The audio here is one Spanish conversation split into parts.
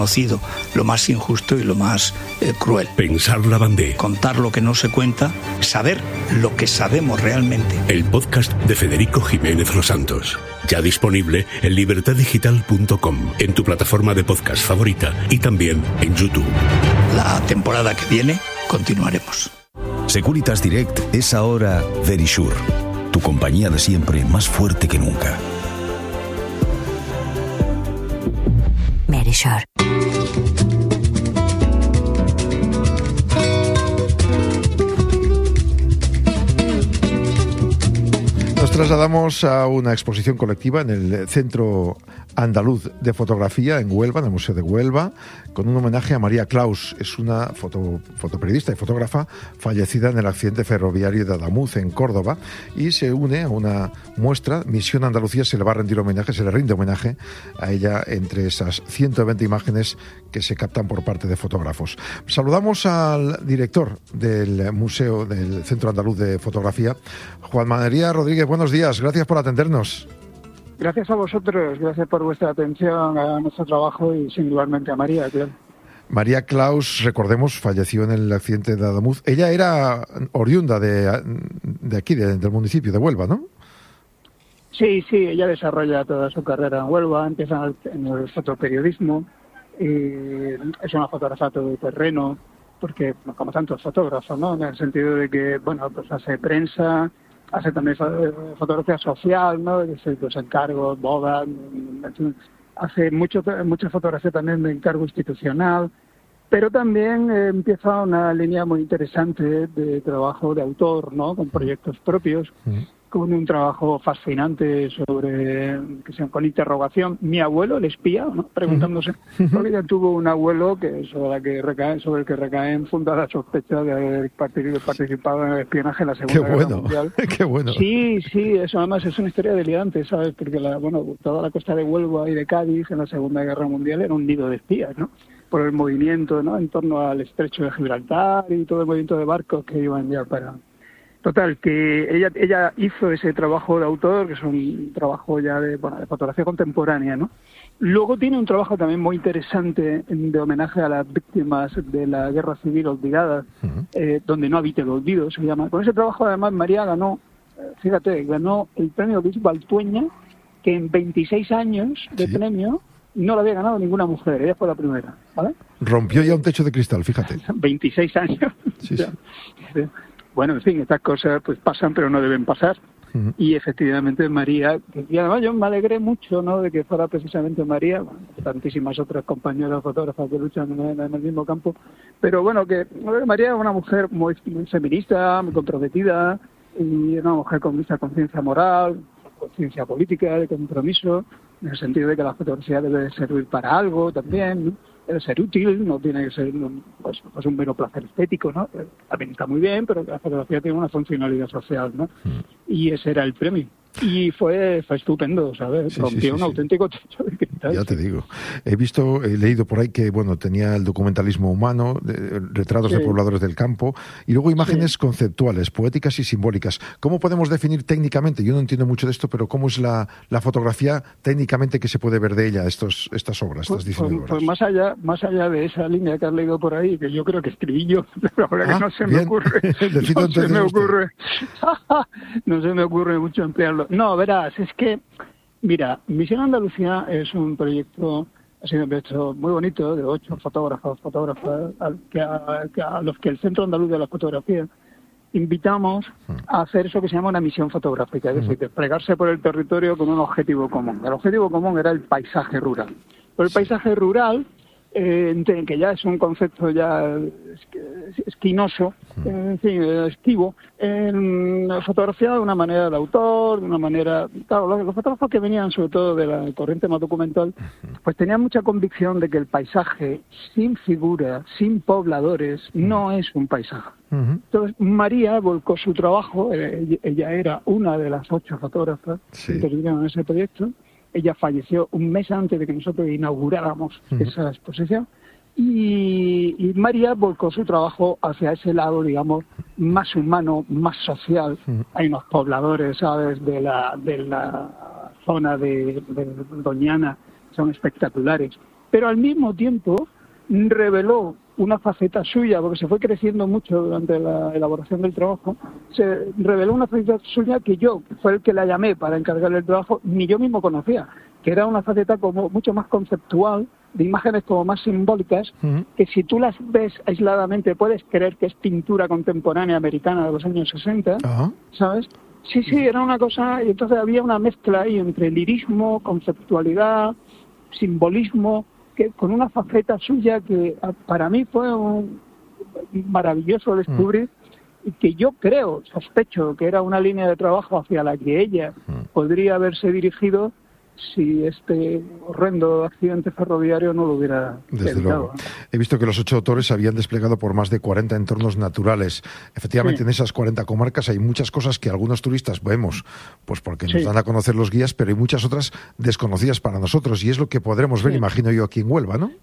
conocido, lo más injusto y lo más cruel. Pensar Lavandé. Contar lo que no se cuenta, saber lo que sabemos realmente. El podcast de Federico Jiménez Los Santos. Ya disponible en libertaddigital.com, en tu plataforma de podcast favorita y también en YouTube. La temporada que viene continuaremos. Securitas Direct es ahora Verisure, tu compañía de siempre más fuerte que nunca. Verisure. Nos trasladamos a una exposición colectiva en el Centro Andaluz de Fotografía en Huelva, en el Museo de Huelva, con un homenaje a María Claus. Es una fotoperiodista y fotógrafa fallecida en el accidente ferroviario de Adamuz, en Córdoba, y se une a una muestra. Misión Andalucía se le va a rendir homenaje, se le rinde homenaje a ella entre esas 120 imágenes que se captan por parte de fotógrafos. Saludamos al director del Museo del Centro Andaluz de Fotografía, Juan María Rodríguez. Buenos días, gracias por atendernos. Gracias a vosotros, gracias por vuestra atención a nuestro trabajo y singularmente a María, claro. María Claus, recordemos, falleció en el accidente de Adamuz. Ella era oriunda de aquí, del municipio de Huelva, ¿no? Sí, ella desarrolla toda su carrera en Huelva, empieza en el fotoperiodismo, es una fotógrafa todo terreno, porque como tantos fotógrafos, ¿no? En el sentido de que, bueno, pues hace prensa, hace también fotografía social, ¿no? Pues encargos, bodas, hace mucha fotografía también de encargo institucional, pero también empieza una línea muy interesante de trabajo de autor, ¿no? Con proyectos propios, con un trabajo fascinante con interrogación. Mi abuelo, el espía, ¿no? Preguntándose, porque ella tuvo un abuelo sobre el que recaen fundadas sospechas de haber participado en el espionaje en la Segunda Guerra Mundial. Qué bueno. Sí, eso además es una historia delirante, ¿sabes? Porque toda la costa de Huelva y de Cádiz en la Segunda Guerra Mundial era un nido de espías, ¿no? Por el movimiento, ¿no? En torno al estrecho de Gibraltar y todo el movimiento de barcos que iban ya para... Total, que ella hizo ese trabajo de autor, que es un trabajo ya de fotografía contemporánea, ¿no? Luego tiene un trabajo también muy interesante de homenaje a las víctimas de la Guerra Civil olvidadas, donde no habite el olvido, se llama. Con ese trabajo, además, María ganó el premio Luis Baltueña, que en 26 años de premio no lo había ganado ninguna mujer, ella fue la primera, ¿vale? Rompió ya un techo de cristal, fíjate. 26 años. Sí. Bueno, en fin, estas cosas pues pasan, pero no deben pasar. Y efectivamente María, y además yo me alegré mucho, ¿no?, de que fuera precisamente María, tantísimas otras compañeras fotógrafas que luchan en el mismo campo, pero bueno, que María es una mujer muy feminista, muy comprometida, y una mujer con mucha conciencia moral, conciencia política, de compromiso, en el sentido de que la fotografía debe servir para algo también, ¿no? Debe ser útil, no tiene que ser pues un mero placer estético, ¿no? También está muy bien, pero la fotografía tiene una funcionalidad social, ¿no? Y ese era el premio. Y fue estupendo, ¿sabes? Rompió un auténtico techo de cristal. Ya te digo. He leído por ahí que, tenía el documentalismo humano, retratos de pobladores del campo, y luego imágenes conceptuales, poéticas y simbólicas. ¿Cómo podemos definir técnicamente? Yo no entiendo mucho de esto, pero ¿cómo es la fotografía técnicamente que se puede ver de ella, estas obras, estas diseñadoras? Pues más allá de esa línea que has leído por ahí, que yo creo que escribí yo, pero ahora que no se me ocurre. No se me ocurre mucho emplearlo. No, verás, es que, mira, Misión Andalucía es un proyecto, ha sido un proyecto muy bonito, de 8 fotógrafas, a los que el Centro Andaluz de la Fotografía invitamos a hacer eso que se llama una misión fotográfica, es decir, desplegarse por el territorio con un objetivo común. El objetivo común era el paisaje rural. Pero el paisaje rural, que ya es un concepto ya esquinoso, en fin, esquivo, fotografiado de una manera de autor, de una manera... Claro, los fotógrafos que venían sobre todo de la corriente más documental, pues tenían mucha convicción de que el paisaje sin figuras, sin pobladores, no es un paisaje. Entonces María volcó su trabajo, ella era una de las 8 fotógrafas que intervinieron en ese proyecto. Ella falleció un mes antes de que nosotros inauguráramos esa exposición, y María volcó su trabajo hacia ese lado, digamos, más humano, más social. Hay unos pobladores, ¿sabes?, de la zona de Doñana, son espectaculares. pero al mismo tiempo reveló una faceta suya, porque se fue creciendo mucho durante la elaboración del trabajo, se reveló una faceta suya que yo, fue el que la llamé para encargarle el trabajo, ni yo mismo conocía, que era una faceta como mucho más conceptual, de imágenes como más simbólicas, que si tú las ves aisladamente puedes creer que es pintura contemporánea americana de los años 60, ¿sabes? Sí, era una cosa, y entonces había una mezcla ahí entre lirismo, conceptualidad, simbolismo, que con una faceta suya que para mí fue maravilloso descubrir, y que yo sospecho que era una línea de trabajo hacia la que ella podría haberse dirigido si este horrendo accidente ferroviario no lo hubiera Desde evitado. luego. He visto que los 8 autores se habían desplegado por más de 40 entornos naturales. Efectivamente, en esas 40 comarcas hay muchas cosas que algunos turistas vemos, pues porque nos dan a conocer los guías, pero hay muchas otras desconocidas para nosotros, y es lo que podremos ver, imagino yo, aquí en Huelva, ¿no?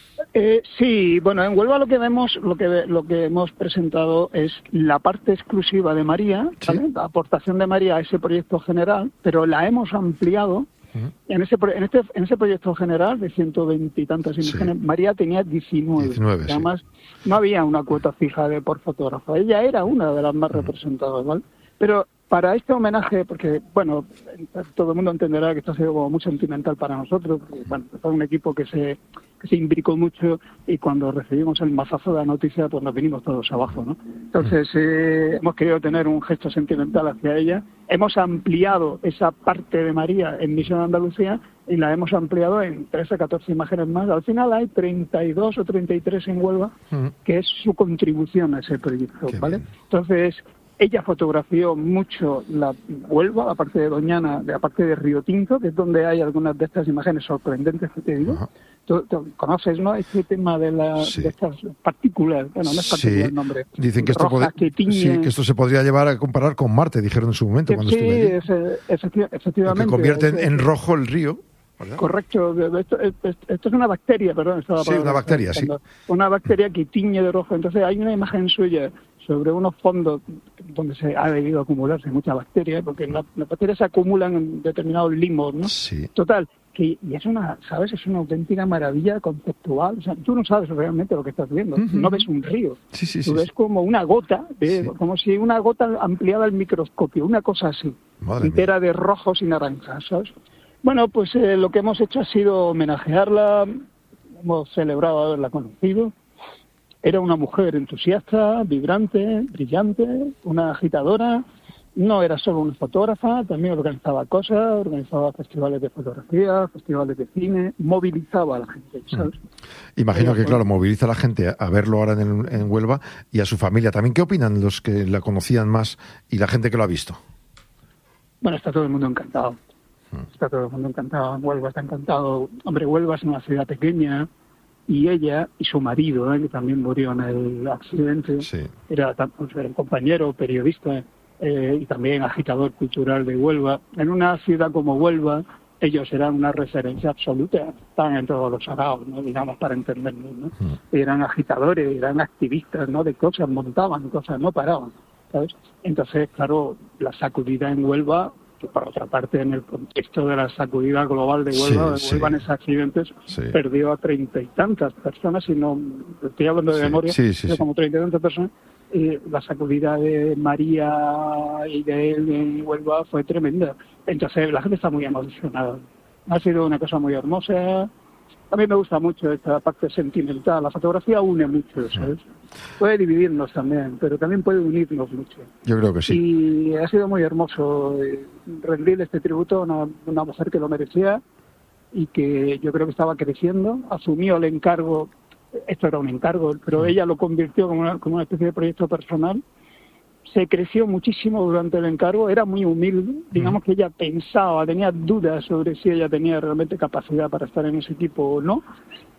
Sí, bueno, en Huelva lo que vemos, lo que hemos presentado es la parte exclusiva de María, ¿vale? La aportación de María a ese proyecto general, pero la hemos ampliado. En ese proyecto general de 120 y tantas imágenes, María tenía 19 además no había una cuota fija de por fotógrafo, ella era una de las más representadas, ¿vale? Pero para este homenaje, porque, bueno, todo el mundo entenderá que esto ha sido como muy sentimental para nosotros, porque, bueno, fue un equipo que se imbricó mucho, y cuando recibimos el mazazo de la noticia, pues nos vinimos todos abajo, ¿no? Entonces, hemos querido tener un gesto sentimental hacia ella. Hemos ampliado esa parte de María en Misión Andalucía, y la hemos ampliado en 13 o 14 imágenes más. Al final hay 32 o 33 en Huelva, que es su contribución a ese proyecto, ¿vale? Entonces, ella fotografió mucho la Huelva, la parte de Doñana, la parte de Río Tinto, que es donde hay algunas de estas imágenes sorprendentes que te digo. Tú conoces, ¿no?, este tema de estas partículas, bueno, no es particular el nombre. Dicen que esto, que esto se podría llevar a comparar con Marte, dijeron en su momento. Cuando estuve allí. Efectivamente. Que convierten en rojo el río. ¿Verdad? Correcto. Esto es una bacteria, perdón. Una bacteria, sí. Una bacteria que tiñe de rojo. Entonces hay una imagen suya sobre unos fondos donde se ha debido acumularse mucha bacteria, porque las bacterias se acumulan en determinados limos, ¿no? Sí. Total, y es una, ¿sabes? Es una auténtica maravilla conceptual. O sea, tú no sabes realmente lo que estás viendo. No ves un río. Tú ves como una gota, como si una gota ampliada al microscopio, una cosa así, entera de rojos y naranjas, ¿sabes? Bueno, pues lo que hemos hecho ha sido homenajearla. Hemos celebrado haberla conocido. Era una mujer entusiasta, vibrante, brillante, una agitadora. No era solo una fotógrafa, también organizaba cosas, organizaba festivales de fotografía, festivales de cine, movilizaba a la gente, ¿sabes? Imagino que, claro, moviliza a la gente a verlo ahora en Huelva, y a su familia también. ¿Qué opinan los que la conocían más y la gente que lo ha visto? Bueno, está todo el mundo encantado. Está todo el mundo encantado. Huelva está encantado. Hombre, Huelva es una ciudad pequeña, y ella y su marido, que también murió en el accidente, era un compañero, periodista, y también agitador cultural de Huelva. En una ciudad como Huelva, ellos eran una referencia absoluta, estaban en todos los saraos, ¿no?, digamos, para entendernos, ¿no? Eran agitadores, eran activistas, ¿no?, de cosas, montaban cosas, no paraban, ¿sabes? Entonces, claro, la sacudida en Huelva, que por otra parte, en el contexto de la sacudida global de Huelva, Huelva en esos accidentes perdió a 30 y tantas personas, si no estoy hablando de memoria, como 30 y tantas personas. La sacudida de María y de él en Huelva fue tremenda. Entonces la gente está muy emocionada. Ha sido una cosa muy hermosa. A mí me gusta mucho esta parte sentimental. La fotografía une mucho, ¿sabes? Puede dividirnos también, pero también puede unirnos mucho. Yo creo que sí. Y ha sido muy hermoso rendir este tributo a una mujer que lo merecía y que yo creo que estaba creciendo. Asumió el encargo. Esto era un encargo, pero ella lo convirtió como una especie de proyecto personal. Se creció muchísimo durante el encargo, era muy humilde, digamos que ella pensaba, tenía dudas sobre si ella tenía realmente capacidad para estar en ese equipo o no,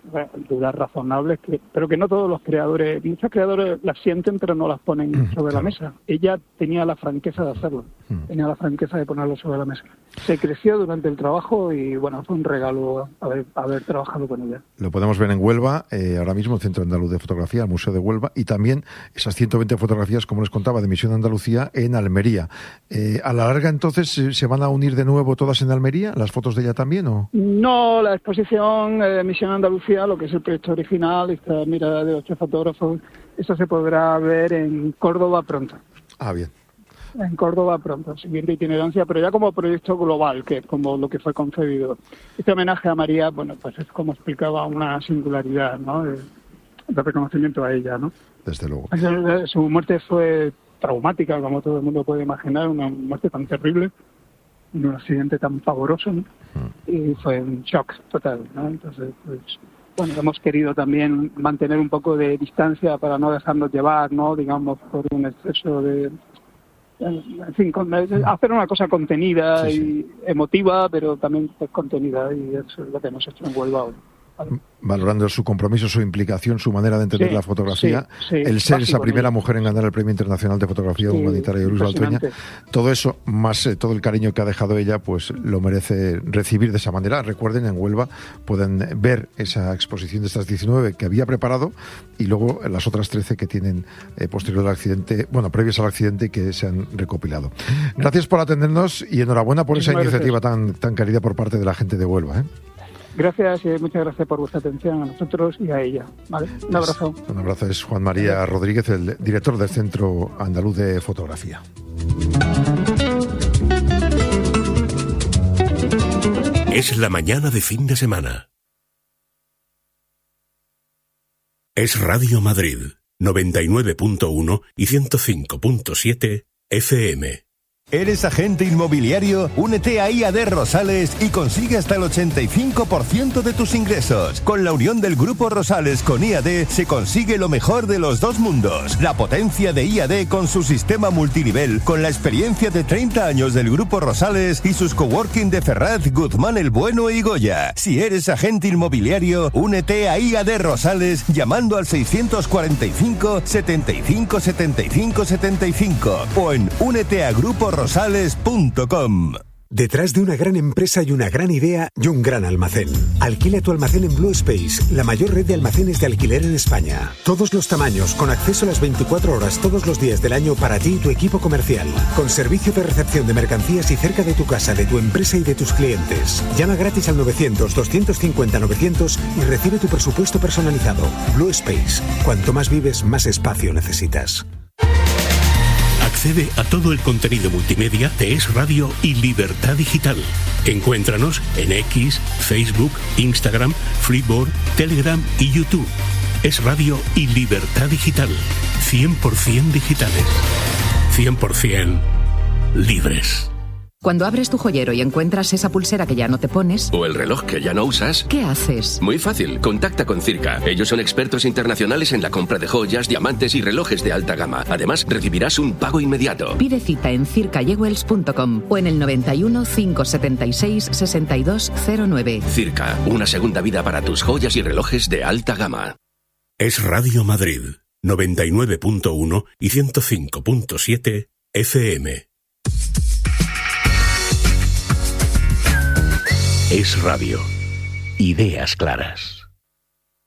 dudas razonables, pero que no todos los creadores, muchos creadores las sienten pero no las ponen sobre la mesa. Ella tenía la franqueza de hacerlo, tenía la franqueza de ponerlo sobre la mesa. Se creció durante el trabajo y bueno, fue un regalo haber trabajado con ella. Lo podemos ver en Huelva, ahora mismo el Centro Andaluz de Fotografía, el Museo de Huelva, y también esas 120 fotografías, como les contaba, de Misión Andalucía en Almería. A la larga, entonces, ¿se van a unir de nuevo todas en Almería? ¿Las fotos de ella también o...? No, la exposición Misión Andalucía, lo que es el proyecto original, esta mirada de 8 fotógrafos, eso se podrá ver en Córdoba pronto. Ah, bien. En Córdoba pronto, siguiente itinerancia, pero ya como proyecto global, que es como lo que fue concebido. Este homenaje a María, bueno, pues es como explicaba una singularidad, ¿no? De reconocimiento a ella, ¿no? Desde luego. Su muerte fue traumática, como todo el mundo puede imaginar, una muerte tan terrible, en un accidente tan pavoroso, ¿no? Y fue un shock total, ¿no? Entonces, pues, bueno, hemos querido también mantener un poco de distancia para no dejarnos llevar, ¿no? Digamos, por un exceso de... En fin, hacer una cosa contenida y emotiva, pero también pues, contenida, y eso es lo que hemos hecho en Huelva hoy. ¿Vale? Valorando su compromiso, su implicación, su manera de entender la fotografía, el ser esa primera mujer en ganar el Premio Internacional de Fotografía Humanitaria de Luis Baltueña, todo eso, más todo el cariño que ha dejado ella, pues lo merece recibir de esa manera. Recuerden, en Huelva pueden ver esa exposición de estas 19 que había preparado y luego las otras 13 que tienen posterior al accidente, bueno, previos al accidente, que se han recopilado. Gracias por atendernos y enhorabuena por esa iniciativa tan querida por parte de la gente de Huelva, ¿eh? Gracias y muchas gracias por vuestra atención a nosotros y a ella. ¿Vale? Un abrazo. Un abrazo. Es Juan María Rodríguez, el director del Centro Andaluz de Fotografía. Es la mañana de fin de semana. Es Radio Madrid, 99.1 y 105.7 FM. ¿Eres agente inmobiliario? Únete a IAD Rosales y consigue hasta el 85% de tus ingresos. Con la unión del Grupo Rosales con IAD se consigue lo mejor de los dos mundos. La potencia de IAD con su sistema multinivel, con la experiencia de 30 años del Grupo Rosales y sus coworking de Ferraz, Guzmán el Bueno y Goya. Si eres agente inmobiliario, únete a IAD Rosales llamando al 645 75 75 75 o en úneteagruporosales.com. Detrás de una gran empresa hay una gran idea y un gran almacén. Alquila tu almacén en Blue Space, la mayor red de almacenes de alquiler en España. Todos los tamaños, con acceso a las 24 horas todos los días del año para ti y tu equipo comercial. Con servicio de recepción de mercancías y cerca de tu casa, de tu empresa y de tus clientes. Llama gratis al 900-250-900 y recibe tu presupuesto personalizado. Blue Space. Cuanto más vives, más espacio necesitas. Accede a todo el contenido multimedia de Es Radio y Libertad Digital. Encuéntranos en X, Facebook, Instagram, Flipboard, Telegram y YouTube. Es Radio y Libertad Digital. 100% digitales. 100% libres. Cuando abres tu joyero y encuentras esa pulsera que ya no te pones... O el reloj que ya no usas... ¿Qué haces? Muy fácil, contacta con Circa. Ellos son expertos internacionales en la compra de joyas, diamantes y relojes de alta gama. Además, recibirás un pago inmediato. Pide cita en circajewels.com o en el 91 576 6209. Circa, una segunda vida para tus joyas y relojes de alta gama. Es Radio Madrid, 99.1 y 105.7 FM. Es Radio. Ideas claras.